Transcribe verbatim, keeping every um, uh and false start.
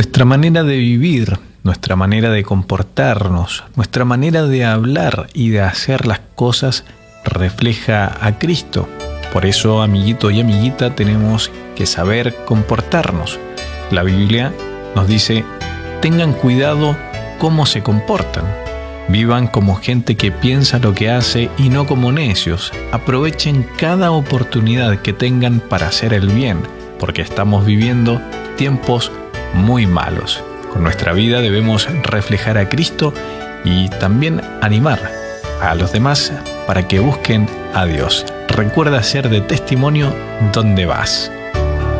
Nuestra manera de vivir, nuestra manera de comportarnos, nuestra manera de hablar y de hacer las cosas refleja a Cristo. Por eso, amiguito y amiguita, tenemos que saber comportarnos. La Biblia nos dice: tengan cuidado cómo se comportan. Vivan como gente que piensa lo que hace y no como necios. Aprovechen cada oportunidad que tengan para hacer el bien, porque estamos viviendo tiempos muy malos. Con nuestra vida debemos reflejar a Cristo y también animar a los demás para que busquen a Dios. Recuerda ser de testimonio donde vas.